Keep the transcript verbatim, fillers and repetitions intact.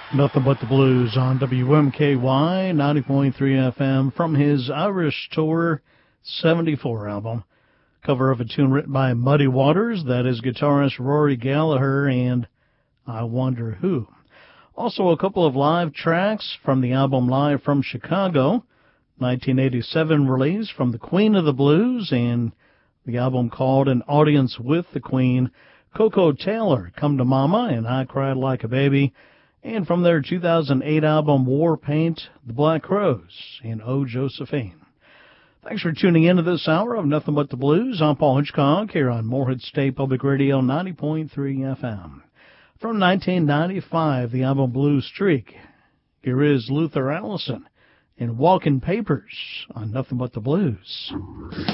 Nothing But the Blues on W M K Y ninety point three F M from his Irish Tour seventy-four album. Cover of a tune written by Muddy Waters, that is guitarist Rory Gallagher, and I Wonder Who. Also a couple of live tracks from the album Live from Chicago, nineteen eighty-seven release from the Queen of the Blues, and the album called An Audience with the Queen, Coco Taylor, Come to Mama, and I Cried Like a Baby. And from their two thousand eight album War Paint, The Black Crowes, and Oh Josephine. Thanks for tuning in to this hour of Nothing But the Blues. I'm Paul Hitchcock here on Morehead State Public Radio ninety point three F M. From nineteen ninety-five, the album Blue Streak. Here is Luther Allison in Walking Papers on Nothing But the Blues.